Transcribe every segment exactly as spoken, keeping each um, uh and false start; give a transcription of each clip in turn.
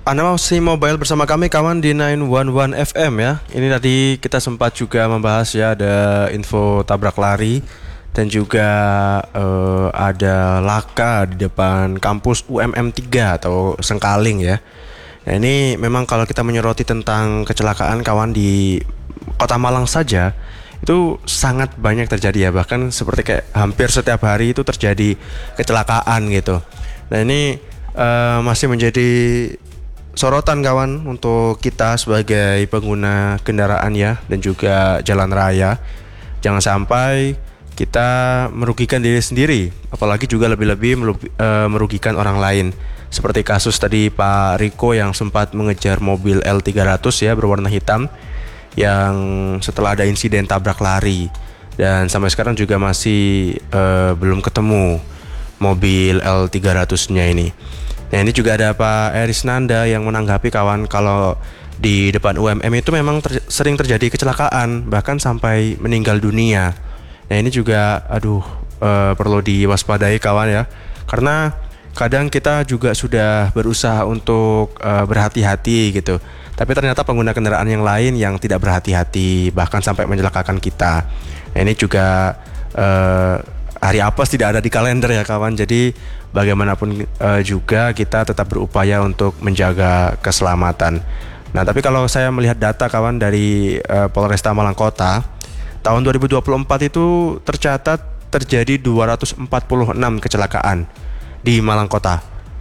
Anda masih mobile bersama kami kawan di sembilan satu satu F M ya. Ini tadi kita sempat juga membahas ya, ada info tabrak lari dan juga uh, ada laka di depan kampus U M M tiga atau Sengkaling ya. Nah ini memang kalau kita menyoroti tentang kecelakaan kawan di Kota Malang saja itu sangat banyak terjadi ya, bahkan seperti kayak hampir setiap hari itu terjadi kecelakaan gitu. Nah ini uh, masih menjadi sorotan kawan untuk kita sebagai pengguna kendaraan ya, dan juga jalan raya. Jangan sampai kita merugikan diri sendiri, apalagi juga lebih-lebih merugikan orang lain. Seperti kasus tadi Pak Riko yang sempat mengejar mobil L tiga ratus ya berwarna hitam, yang setelah ada insiden tabrak lari, dan sampai sekarang juga masih uh, belum ketemu mobil L tiga ratus-nya ini. Nah ini juga ada Pak Erisnanda yang menanggapi kawan, kalau di depan U M M itu memang ter- sering terjadi kecelakaan, bahkan sampai meninggal dunia. Nah ini juga aduh uh, perlu diwaspadai kawan ya, karena kadang kita juga sudah berusaha untuk uh, berhati-hati gitu, tapi ternyata pengguna kendaraan yang lain yang tidak berhati-hati bahkan sampai mencelakakan kita. Nah ini juga uh, hari apes tidak ada di kalender ya kawan, jadi bagaimanapun uh, juga kita tetap berupaya untuk menjaga keselamatan. Nah tapi kalau saya melihat data kawan dari uh, Polresta Malang Kota, tahun dua ribu dua puluh empat itu tercatat terjadi dua ratus empat puluh enam kecelakaan di Malang Kota.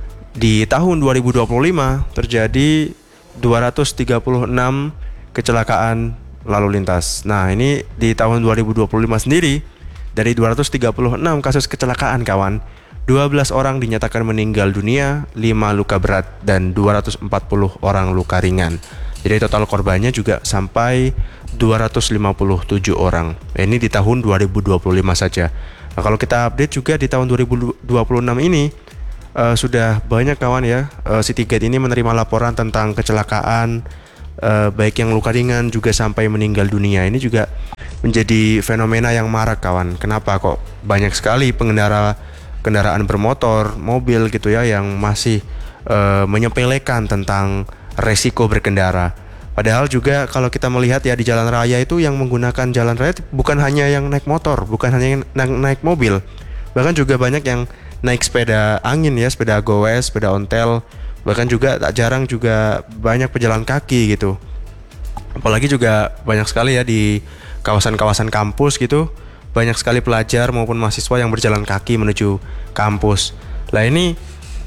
Di tahun dua ribu dua puluh lima terjadi dua ratus tiga puluh enam kecelakaan lalu lintas. Nah ini di tahun dua ribu dua puluh lima sendiri, dari dua ratus tiga puluh enam kasus kecelakaan kawan, dua belas orang dinyatakan meninggal dunia, lima luka berat, dan dua ratus empat puluh orang luka ringan. Jadi total korbannya juga sampai dua ratus lima puluh tujuh orang. Ini di tahun dua ribu dua puluh lima saja. Nah kalau kita update juga di tahun dua ribu dua puluh enam ini uh, sudah banyak kawan ya, uh, Citygate ini menerima laporan tentang kecelakaan, uh, baik yang luka ringan juga sampai meninggal dunia. Ini juga menjadi fenomena yang marak kawan. Kenapa kok banyak sekali pengendara kendaraan bermotor, mobil gitu ya, yang masih uh, menyepelekan tentang resiko berkendara. Padahal juga kalau kita melihat ya, di jalan raya itu yang menggunakan jalan raya bukan hanya yang naik motor, bukan hanya yang naik, naik mobil, bahkan juga banyak yang naik sepeda angin ya, sepeda goes, sepeda ontel, bahkan juga tak jarang juga banyak pejalan kaki gitu. Apalagi juga banyak sekali ya di kawasan-kawasan kampus gitu, banyak sekali pelajar maupun mahasiswa yang berjalan kaki menuju kampus. Lah ini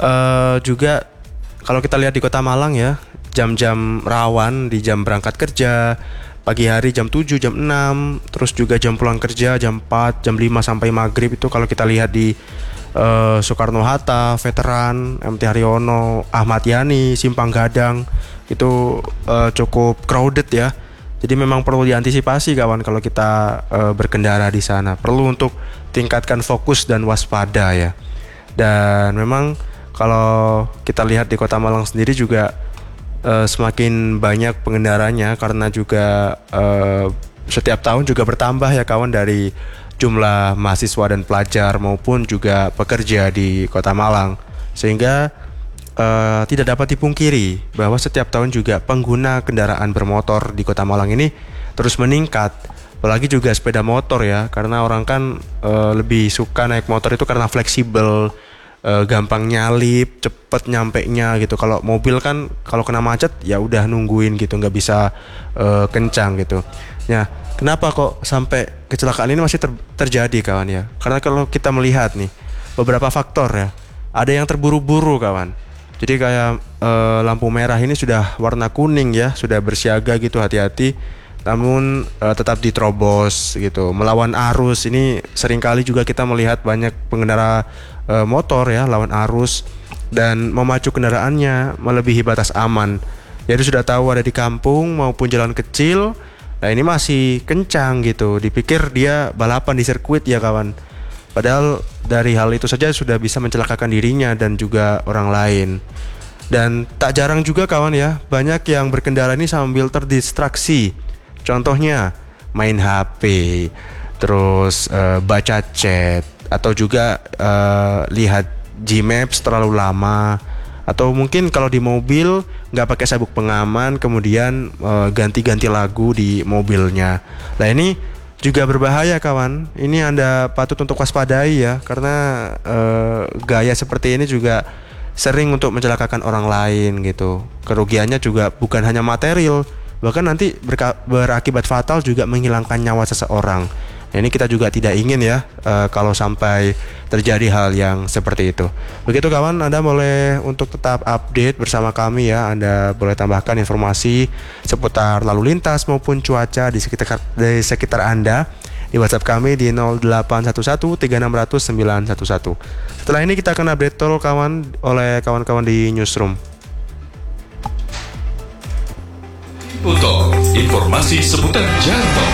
uh, juga kalau kita lihat di Kota Malang ya, jam-jam rawan di jam berangkat kerja, pagi hari jam tujuh, jam enam, terus juga jam pulang kerja jam empat, jam lima sampai maghrib itu kalau kita lihat di uh, Soekarno-Hatta, Veteran, M T Haryono, Ahmad Yani, Simpang Gadang itu uh, cukup crowded ya. Jadi memang perlu diantisipasi kawan kalau kita uh, berkendara di sana. Perlu untuk tingkatkan fokus dan waspada ya. Dan memang kalau kita lihat di Kota Malang sendiri juga Uh, semakin banyak pengendaranya, karena juga uh, setiap tahun juga bertambah ya kawan, dari jumlah mahasiswa dan pelajar maupun juga pekerja di Kota Malang, sehingga uh, tidak dapat dipungkiri bahwa setiap tahun juga pengguna kendaraan bermotor di Kota Malang ini terus meningkat. Apalagi juga sepeda motor ya, karena orang kan uh, lebih suka naik motor itu karena fleksibel, Uh, gampang nyalip, cepet nyampenya gitu. Kalau mobil kan kalau kena macet ya udah nungguin gitu, nggak bisa uh, kencang gitu. Ya, kenapa kok sampai kecelakaan ini masih ter- terjadi kawan ya? Karena kalau kita melihat nih beberapa faktor ya, ada yang terburu-buru kawan. Jadi kayak uh, lampu merah ini sudah warna kuning ya, sudah bersiaga gitu, hati-hati. Namun uh, tetap diterobos gitu, melawan arus. Ini seringkali juga kita melihat banyak pengendara uh, motor ya lawan arus dan memacu kendaraannya melebihi batas aman. Jadi sudah tahu ada di kampung maupun jalan kecil, nah ini masih kencang gitu, dipikir dia balapan di sirkuit ya kawan. Padahal dari hal itu saja sudah bisa mencelakakan dirinya dan juga orang lain. Dan tak jarang juga kawan ya, banyak yang berkendara ini sambil terdistraksi. Contohnya main H P, terus uh, baca chat, atau juga uh, lihat Gmaps terlalu lama, Atau mungkin kalau di mobil nggak pakai sabuk pengaman, kemudian uh, ganti-ganti lagu di mobilnya. Nah ini juga berbahaya kawan. Ini Anda patut untuk waspadai ya, karena uh, gaya seperti ini juga sering untuk mencelakakan orang lain gitu. Kerugiannya juga bukan hanya material, bahkan nanti berka- berakibat fatal juga menghilangkan nyawa seseorang. Nah, ini kita juga tidak ingin ya uh, kalau sampai terjadi hal yang seperti itu. Begitu kawan, Anda boleh untuk tetap update bersama kami ya. Anda boleh tambahkan informasi seputar lalu lintas maupun cuaca di sekitar di sekitar Anda di WhatsApp kami di nol delapan satu satu tiga enam nol nol sembilan satu satu. Setelah ini kita akan update tol kawan oleh kawan-kawan di Newsroom. Untuk informasi seputar jalan tol.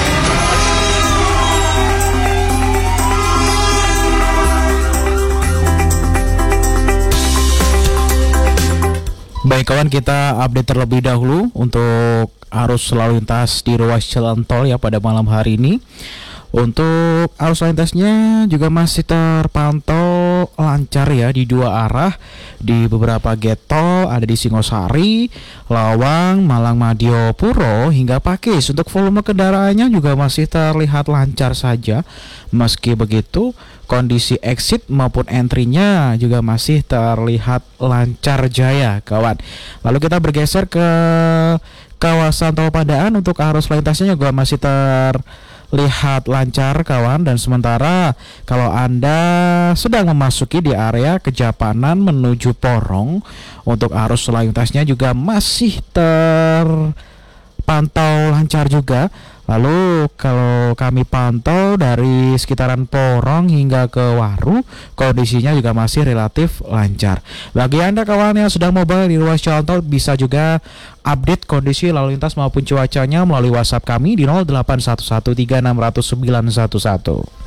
Baik kawan, kita update terlebih dahulu untuk arus lalu lintas di ruas jalan tol ya pada malam hari ini. Untuk arus lalu lintasnya juga masih terpantau lancar ya di dua arah di beberapa gate tol, ada di Singosari, Lawang, Malang Madiopuro hingga Pakis. Untuk volume kendaraannya juga masih terlihat lancar saja. Meski begitu, kondisi exit maupun entry-nya juga masih terlihat lancar jaya kawan. Lalu kita bergeser ke kawasan Tol Pandaan. Untuk arus lalu lintasnya juga masih terlihat lancar kawan, dan sementara kalau Anda sedang memasuki di area Kejapanan menuju Porong, untuk arus lalu lintasnya juga masih terpantau lancar juga. Lalu kalau kami pantau dari sekitaran Porong hingga ke Waru, kondisinya juga masih relatif lancar. Bagi Anda kawan yang sedang mobile di ruas jalan tol, bisa juga update kondisi lalu lintas maupun cuacanya melalui WhatsApp kami di nol delapan satu satu tiga enam nol nol sembilan satu satu.